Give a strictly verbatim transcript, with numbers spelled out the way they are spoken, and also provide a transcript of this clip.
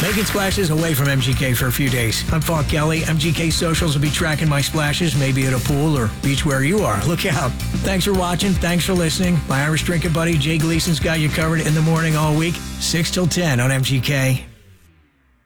Making splashes away from M G K for a few days. I'm Falk Kelly. M G K Socials will be tracking my splashes, maybe at a pool or beach where you are. Look out. Thanks for watching. Thanks for listening. My Irish drinking buddy Jay Gleason's got you covered in the morning all week, six till ten on M G K.